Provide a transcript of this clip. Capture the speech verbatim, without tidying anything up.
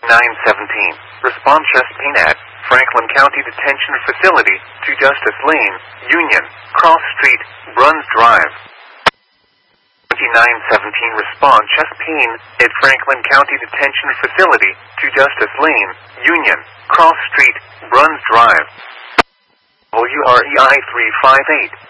twenty-nine seventeen. Respond chest pain at Franklin County Detention Facility to Justice Lane, Union, Cross Street, Bruns Drive. twenty-nine seventeen. Respond chest pain at Franklin County Detention Facility to Justice Lane, Union, Cross Street, Bruns Drive. W R E I three five eight.